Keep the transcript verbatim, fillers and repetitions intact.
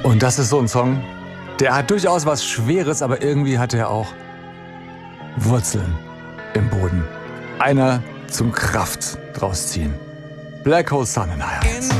Und das ist so ein Song, der hat durchaus was Schweres, aber irgendwie hat er auch Wurzeln im Boden. Einer zum Kraft draus ziehen. Black Hole Sun in High Heights.